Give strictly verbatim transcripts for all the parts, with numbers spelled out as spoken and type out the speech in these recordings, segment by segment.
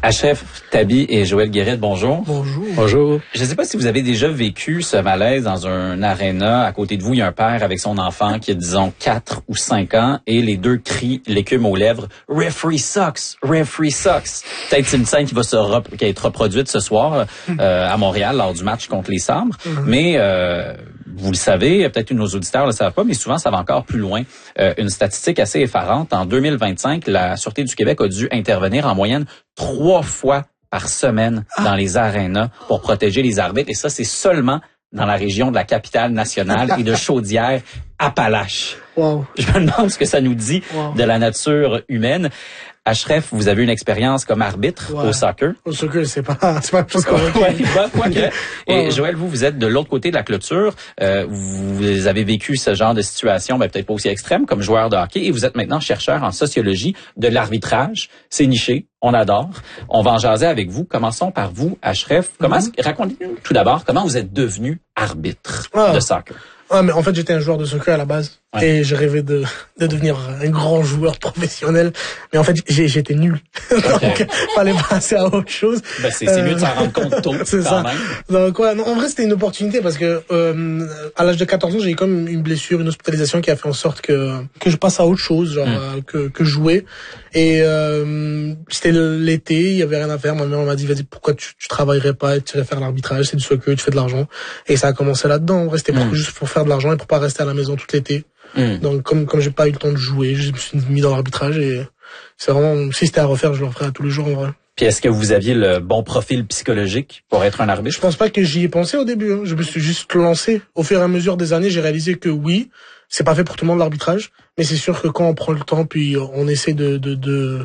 Achref Tabi et Joël Guérette, bonjour. Bonjour. Bonjour. Je ne sais pas si vous avez déjà vécu ce malaise dans un aréna. À côté de vous, il y a un père avec son enfant qui a, disons, quatre ou cinq ans et les deux crient l'écume aux lèvres « Referee sucks! Referee sucks! » Peut-être c'est une scène qui va se rep- qui va être reproduite ce soir euh, à Montréal lors du match contre les Sabres. Mm-hmm. Mais euh, vous le savez, peut-être que nos auditeurs ne le savent pas, mais souvent ça va encore plus loin. Euh, une statistique assez effarante. En deux mille vingt-cinq, la Sûreté du Québec a dû intervenir en moyenne trois fois par semaine dans les arénas pour protéger les arbitres. Et ça, c'est seulement dans la région de la capitale nationale et de Chaudière-Appalaches. Wow. Je me demande ce que ça nous dit wow. de la nature humaine. Achref, vous avez une expérience comme arbitre ouais. au soccer. Au soccer, c'est pas, c'est pas quelque chose qu'on ouais, bah, quoi que. Et ouais. Joël, vous, vous êtes de l'autre côté de la clôture. Euh, vous avez vécu ce genre de situation, ben, peut-être pas aussi extrême, comme joueur de hockey, et vous êtes maintenant chercheur en sociologie de l'arbitrage. C'est niché. On adore. On va en jaser avec vous. Commençons par vous, Achref. Comment, mm-hmm. racontez-nous tout d'abord comment vous êtes devenu arbitre ah. de soccer. Ah, mais en fait, j'étais un joueur de soccer à la base. Ouais. Et je rêvais de, de devenir un grand joueur professionnel. Mais en fait, j'ai, j'étais nul. Okay. Donc, fallait passer à autre chose. Ben, c'est, c'est euh, mieux de s'en rendre compte tôt. C'est ça. Même. Donc, ouais, non, en vrai, c'était une opportunité parce que, euh, à l'âge de quatorze ans, j'ai eu comme une blessure, une hospitalisation qui a fait en sorte que, que je passe à autre chose, genre, mm. euh, que, que jouer. Et, euh, c'était l'été, il y avait rien à faire. Ma mère m'a dit, vas-y, pourquoi tu, tu travaillerais pas, tu irais faire l'arbitrage, c'est du soccer, tu fais de l'argent. Et ça a commencé là-dedans. En vrai, c'était mm. juste pour faire de l'argent et pour pas rester à la maison tout l'été. Mm. Donc, comme, comme j'ai pas eu le temps de jouer, je me suis mis dans l'arbitrage et c'est vraiment, si c'était à refaire, je le referais tous les jours, en vrai. Puis est-ce que vous aviez le bon profil psychologique pour être un arbitre? Je pense pas que j'y ai pensé au début, hein. Je me suis juste lancé. Au fur et à mesure des années, j'ai réalisé que oui, c'est pas fait pour tout le monde l'arbitrage, mais c'est sûr que quand on prend le temps, puis on essaie de, de, de,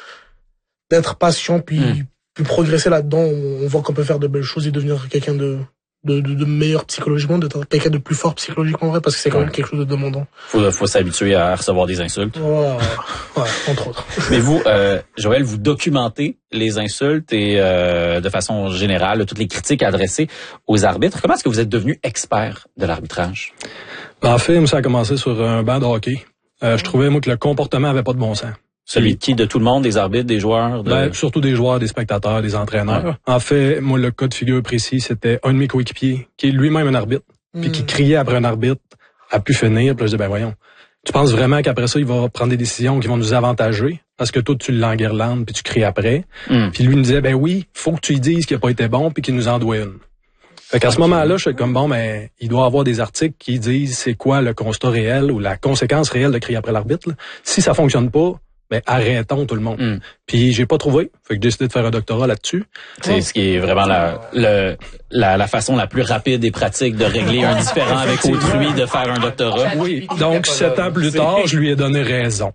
d'être patient, puis, mm. puis progresser là-dedans, on voit qu'on peut faire de belles choses et devenir quelqu'un de, de, de, de meilleur psychologiquement, d'être quelqu'un de plus fort psychologiquement, en vrai, parce que c'est quand ouais. même quelque chose de demandant. Faut, faut s'habituer à recevoir des insultes. Ouais, ouais, entre autres. Mais vous, euh, Joël, vous documentez les insultes et, euh, de façon générale, toutes les critiques adressées aux arbitres. Comment est-ce que vous êtes devenu expert de l'arbitrage? En fait, moi, ça a commencé sur un banc de hockey. Euh, je trouvais, moi, que le comportement avait pas de bon sens. Celui de qui? De tout le monde, des arbitres, des joueurs? De... Ben, surtout des joueurs, des spectateurs, des entraîneurs. Ouais. En fait, moi, le cas de figure précis, c'était un de mes coéquipiers, qui est lui-même un arbitre, mm. puis qui criait après un arbitre à plus finir. Puis là, je dis, ben voyons, tu penses vraiment qu'après ça, il va prendre des décisions qui vont nous avantager? Parce que toi, tu l'enguirlandes, puis tu cries après. Mm. Puis lui me disait, ben oui, faut que tu lui dises qu'il a pas été bon, puis qu'il nous en doit une. Fait qu'à ce moment-là, je suis comme, bon, ben, il doit y avoir des articles qui disent c'est quoi le constat réel ou la conséquence réelle de crier après l'arbitre. Là. Si ça fonctionne pas, ben, arrêtons tout le monde. Mm. Puis j'ai pas trouvé. Fait que j'ai décidé de faire un doctorat là-dessus. C'est oh. ce qui est vraiment la, le, la, la façon la plus rapide et pratique de régler un différend avec autrui, de faire un doctorat. Oui. Donc, sept ans plus tard, je lui ai donné raison.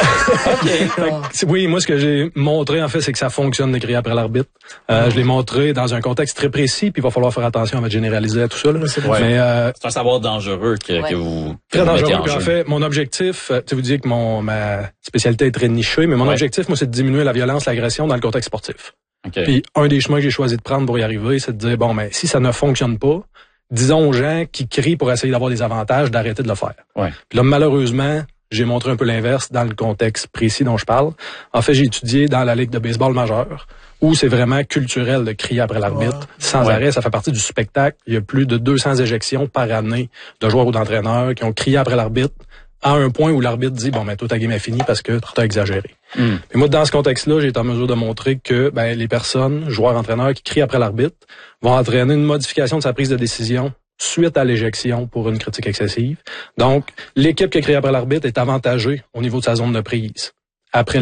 Okay. Fait que, oui, moi, ce que j'ai montré, en fait, c'est que ça fonctionne de crier après l'arbitre. Euh, mm. Je l'ai montré dans un contexte très précis, puis il va falloir faire attention à généraliser à tout ça, là. C'est, ouais. Mais, euh, c'est un savoir dangereux que, ouais. que vous, que très vous dangereux. mettez en Puis, jeu. En fait, mon objectif, tu vous dis que mon, ma spécialité est très nichée, mais mon ouais. objectif, moi, c'est de diminuer la violence, l'agression dans le contexte sportif. Okay. Puis un des chemins que j'ai choisi de prendre pour y arriver, c'est de dire, bon, mais si ça ne fonctionne pas, disons aux gens qui crient pour essayer d'avoir des avantages, d'arrêter de le faire. Ouais. Puis là, malheureusement, j'ai montré un peu l'inverse dans le contexte précis dont je parle. En fait, j'ai étudié dans la Ligue de baseball majeure, où c'est vraiment culturel de crier après l'arbitre ouais. sans ouais. arrêt. Ça fait partie du spectacle. Il y a plus de deux cents éjections par année de joueurs ou d'entraîneurs qui ont crié après l'arbitre, à un point où l'arbitre dit, bon, ben, toi, ta game est finie parce que t'as exagéré. Mm. Et moi, dans ce contexte-là, j'ai été en mesure de montrer que, ben, les personnes, joueurs, entraîneurs, qui crient après l'arbitre, vont entraîner une modification de sa prise de décision suite à l'éjection pour une critique excessive. Donc, l'équipe qui a crié après l'arbitre est avantagée au niveau de sa zone de prise. Après